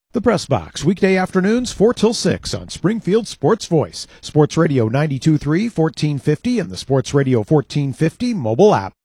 The Press Box, weekday afternoons 4 till 6 on Springfield Sports Voice, Sports Radio 92.3, 1450, and the Sports Radio 1450 mobile app.